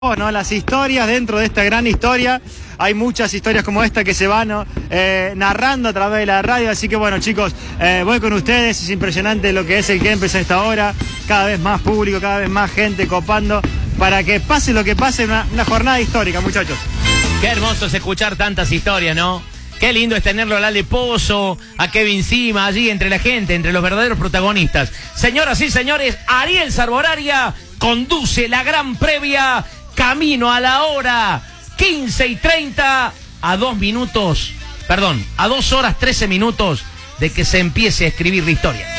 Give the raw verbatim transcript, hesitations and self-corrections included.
¿no? Las historias dentro de esta gran historia. Hay muchas historias como esta que se van, ¿no? eh, narrando a través de la radio. Así que bueno, chicos, eh, voy con ustedes. Es impresionante lo que es el Kempes a esta hora. Cada vez más público, cada vez más gente copando para que pase lo que pase, una, una jornada histórica, muchachos. Qué hermoso es escuchar tantas historias, ¿no? Qué lindo es tenerlo al Ale Pozo, a Kevin Sima, allí entre la gente, entre los verdaderos protagonistas. Señoras y señores, Ariel Sarboraria conduce la gran previa camino a la hora quince y treinta, a dos minutos, perdón, a dos horas trece minutos de que se empiece a escribir la historia.